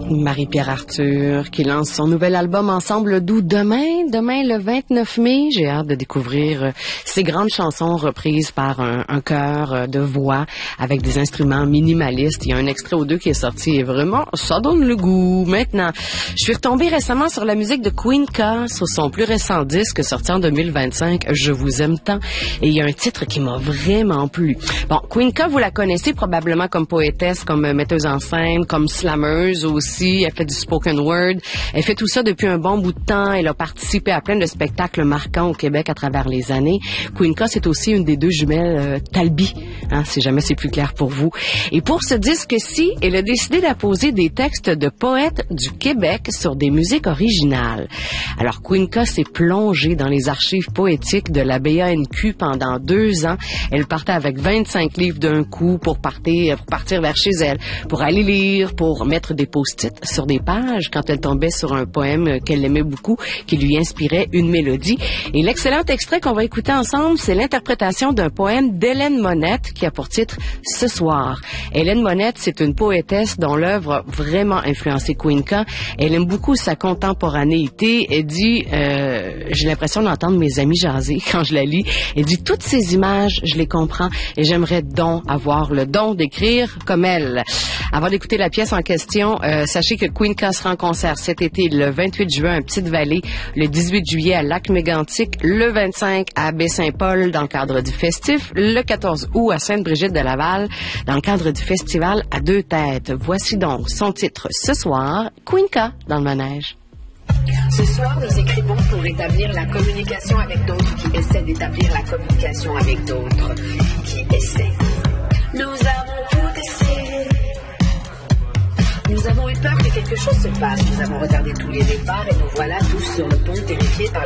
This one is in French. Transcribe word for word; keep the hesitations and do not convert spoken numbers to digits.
Marie-Pierre Arthur qui lance son nouvel album Ensemble Doux demain, demain le vingt-neuf mai. J'ai hâte de découvrir ces grandes chansons reprises par un, un chœur de voix avec des instruments minimalistes. Il y a un extrait ou deux qui est sorti et vraiment, ça donne le goût. Maintenant, je suis retombée récemment sur la musique de Queenca sur son plus récent disque sorti en deux mille vingt-cinq, Je vous aime tant. Et il y a un titre qui m'a vraiment plu. Bon, Queenca, vous la connaissez probablement comme poétesse, comme metteuse en scène, comme slammeuse aussi. Elle fait du spoken word. Elle fait tout ça depuis un bon bout de temps. Elle a participé à plein de spectacles marquants au Québec à travers les années. Queenca, c'est aussi une des deux jumelles euh, Talbi, hein, si jamais c'est plus clair pour vous. Et pour ce disque-ci, elle a décidé d'apposer des textes de poètes du Québec sur des musiques originales. Alors, Queenca s'est plongée dans les archives poétiques de la B A N Q pendant deux ans. Elle partait avec vingt-cinq livres d'un coup pour partir, pour partir vers chez elle, pour aller lire, pour mettre des post-it sur des pages quand elle tombait sur un poème qu'elle aimait beaucoup, qui lui inspirait une mélodie. Et l'excellent extrait qu'on va écouter ensemble, c'est l'interprétation d'un poème d'Hélène Monette qui a pour titre Ce soir. Hélène Monette, c'est une poétesse dont l'œuvre a vraiment influencé Queenca. Elle aime beaucoup sa contemporanéité. Elle dit, euh, j'ai l'impression d'entendre mes amis jaser quand je la lis. Elle dit, toutes ces images, je les comprends et j'aimerais donc avoir le don d'écrire comme elle. Avant d'écouter la pièce en question, euh, sachez que Queenca sera en concert cet été, le vingt-huit juin à Petite-Vallée, le dix-huit juillet à Lac-Mégantic, le vingt-cinq à Baie-Saint-Paul dans le cadre du festif, le quatorze août à Sainte-Brigitte-de-Laval dans le cadre du festival à deux têtes. Voici donc son titre ce soir, Queenca dans le manège. Ce soir, nous écrivons pour établir la communication avec d'autres qui essaient d'établir la communication avec d'autres qui essaient. Nous avons tout essayé. Nous avons eu peur que quelque chose se passe. Nous avons regardé tous les départs et nous voilà tous sur le pont terrifiés par